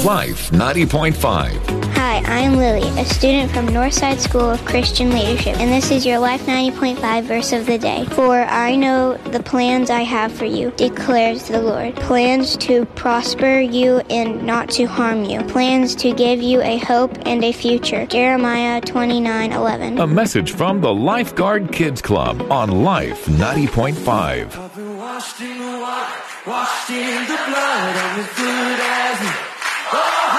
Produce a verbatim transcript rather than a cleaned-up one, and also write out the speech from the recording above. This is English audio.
Life ninety point five. Hi, I'm Lily, a student from Northside School of Christian Leadership, and this is your Life ninety point five verse of the day. For I know the plans I have for you, declares the Lord. Plans to prosper you and not to harm you. Plans to give you a hope and a future. Jeremiah twenty-nine eleven. A message from the Lifeguard Kids Club on Life ninety point five. I've been washed in the water, washed in the blood, I'm as good as new. Oh,